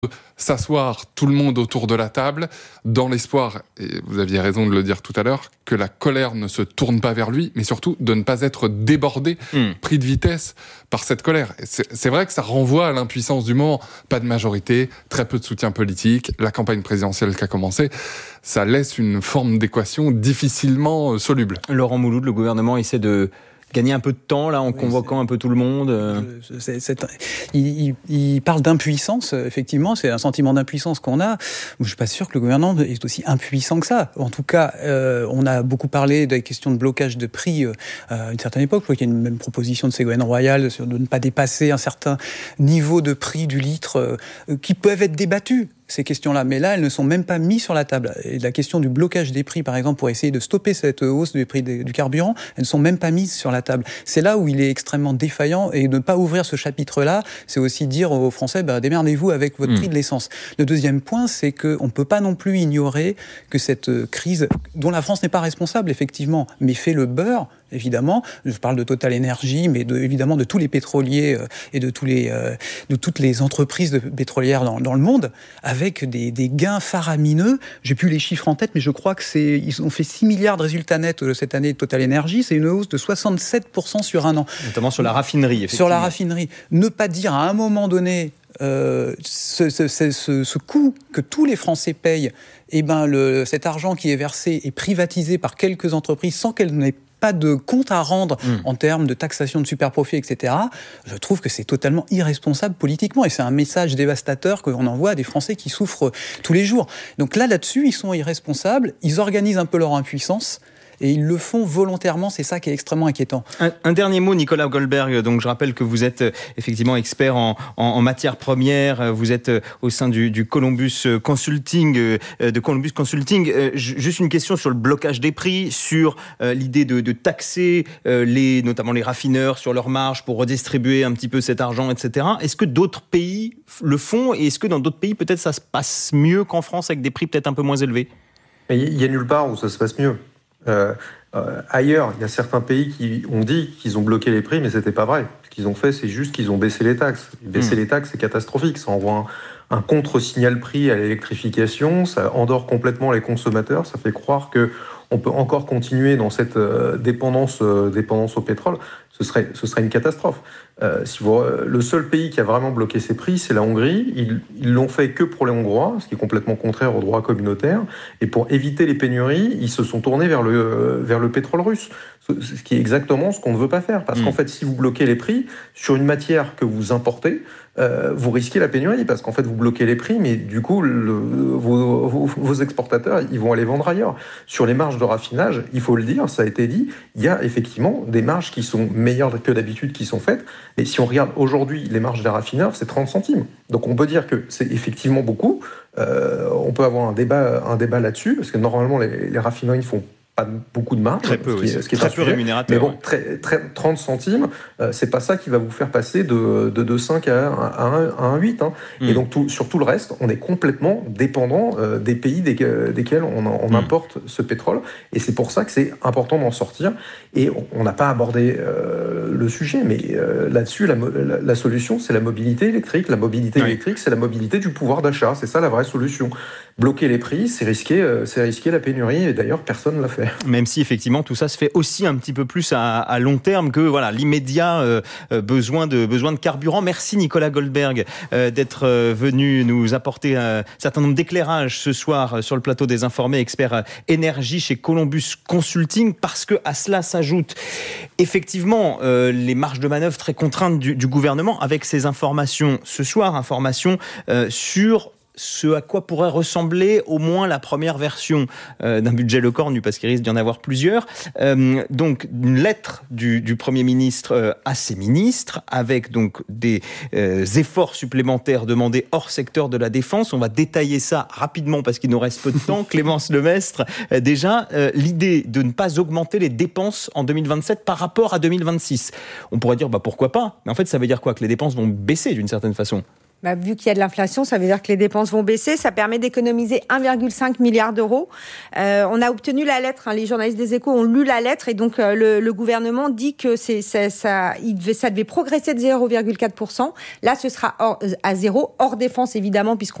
s'asseoir tout le monde autour de la table dans l'espoir, et vous aviez raison de le dire tout à l'heure, que la colère ne se tourne pas vers lui, mais surtout de ne pas être débordé, pris de vitesse par cette colère. Et c'est vrai que ça renvoie à l'impuissance du moment. Pas de majorité, très peu de soutien politique, la campagne présidentielle qui a commencé, ça laisse une forme d'équation difficilement soluble. Laurent Mouloud, le gouvernement essaie de gagner un peu de temps là en convoquant un peu tout le monde. Il parle d'impuissance, effectivement, c'est un sentiment d'impuissance qu'on a. Je suis pas sûr que le gouvernement est aussi impuissant que ça. En tout cas, on a beaucoup parlé des questions de blocage de prix à une certaine époque. Je crois qu'il y a une même proposition de Ségolène Royal de ne pas dépasser un certain niveau de prix du litre qui peuvent être débattus. Ces questions-là, mais là, elles ne sont même pas mises sur la table. Et la question du blocage des prix, par exemple, pour essayer de stopper cette hausse du prix du carburant, elles ne sont même pas mises sur la table. C'est là où il est extrêmement défaillant, et de ne pas ouvrir ce chapitre-là, c'est aussi dire aux Français, démerdez-vous avec votre prix de l'essence. Le deuxième point, c'est qu'on ne peut pas non plus ignorer que cette crise, dont la France n'est pas responsable, effectivement, mais fait le beurre, évidemment, je parle de Total Energy, mais évidemment de tous les pétroliers et de toutes les entreprises pétrolières dans le monde, avec des gains faramineux. J'ai plus les chiffres en tête, mais je crois ils ont fait 6 milliards de résultats nets cette année de Total Energy. C'est une hausse de 67% sur un an. Notamment sur la raffinerie, effectivement. Sur la raffinerie. Ne pas dire à un moment donné ce coût que tous les Français payent, cet argent qui est versé est privatisé par quelques entreprises sans qu'elles n'aient pas de compte à rendre en termes de taxation de superprofits, etc. Je trouve que c'est totalement irresponsable politiquement, et c'est un message dévastateur qu'on envoie à des Français qui souffrent tous les jours. Donc là-dessus, ils sont irresponsables, ils organisent un peu leur impuissance, et ils le font volontairement, c'est ça qui est extrêmement inquiétant. Un dernier mot, Nicolas Goldberg. Donc je rappelle que vous êtes effectivement expert en matières premières. Vous êtes au sein du Columbus Consulting, Juste une question sur le blocage des prix, sur l'idée de taxer notamment les raffineurs sur leurs marges pour redistribuer un petit peu cet argent, etc. Est-ce que d'autres pays le font, et est-ce que dans d'autres pays peut-être ça se passe mieux qu'en France avec des prix peut-être un peu moins élevés? Il y a nulle part où ça se passe mieux. Ailleurs, il y a certains pays qui ont dit qu'ils ont bloqué les prix, mais c'était pas vrai. Ce qu'ils ont fait, c'est juste qu'ils ont baissé les taxes. Baisser les taxes, c'est catastrophique. Ça envoie un contre-signal prix à l'électrification, ça endort complètement les consommateurs, ça fait croire que on peut encore continuer dans cette dépendance au pétrole. Ce serait une catastrophe. Le seul pays qui a vraiment bloqué ses prix, c'est la Hongrie. Ils l'ont fait que pour les Hongrois, ce qui est complètement contraire au droit communautaire. Et pour éviter les pénuries, ils se sont tournés vers le pétrole russe. Ce qui est exactement ce qu'on ne veut pas faire. Parce qu'en fait, si vous bloquez les prix sur une matière que vous importez, vous risquez la pénurie, parce qu'en fait vous bloquez les prix, mais du coup vos exportateurs ils vont aller vendre ailleurs. Sur les marges de raffinage, il faut le dire, ça a été dit, il y a effectivement des marges qui sont meilleures que d'habitude qui sont faites, et si on regarde aujourd'hui les marges des raffineurs, c'est 30 centimes. Donc on peut dire que c'est effectivement beaucoup. On peut avoir un débat là-dessus, parce que normalement les raffineries font pas beaucoup de marge, très peu, ce qui est très peu rémunérateur. Mais bon, 30 centimes, c'est pas ça qui va vous faire passer de 2,5 à 1,8. Et donc sur tout le reste, on est complètement dépendant des pays desquels on importe ce pétrole. Et c'est pour ça que c'est important d'en sortir. Et on n'a pas abordé le sujet, mais là-dessus, la solution, c'est la mobilité électrique. La mobilité électrique, c'est la mobilité du pouvoir d'achat. C'est ça la vraie solution. Bloquer les prix, c'est risquer la pénurie. Et d'ailleurs, personne ne l'a fait. Même si effectivement tout ça se fait aussi un petit peu plus à long terme que l'immédiat besoin de carburant. Merci Nicolas Goldberg d'être venu nous apporter un certain nombre d'éclairages ce soir sur le plateau des Informés, expert énergie chez Columbus Consulting, parce que à cela s'ajoute effectivement les marges de manœuvre très contraintes du gouvernement, avec ces informations ce soir, sur ce à quoi pourrait ressembler au moins la première version d'un budget Lecornu, parce qu'il risque d'y en avoir plusieurs. Donc une lettre du Premier ministre à ses ministres, avec donc des efforts supplémentaires demandés hors secteur de la défense. On va détailler ça rapidement parce qu'il nous reste peu de temps. Clémence Lemestre, déjà, l'idée de ne pas augmenter les dépenses en 2027 par rapport à 2026. On pourrait dire pourquoi pas, mais en fait ça veut dire quoi? Que les dépenses vont baisser d'une certaine façon? Vu qu'il y a de l'inflation, ça veut dire que les dépenses vont baisser. Ça permet d'économiser 1,5 milliard d'euros. On a obtenu la lettre. Les journalistes des Échos ont lu la lettre et donc le gouvernement dit que ça devait progresser de 0,4%. Là, ce sera à zéro, hors défense évidemment, puisqu'on